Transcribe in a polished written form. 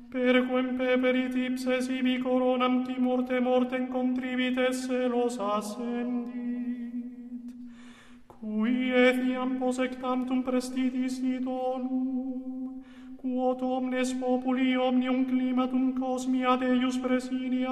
perquem peperit ipse sibi coronam timor mortem contrivit et celos ascendit, cui etiam posectantum prestitis idonum, quod omnes populi omnium climatum cosmia Deus presidia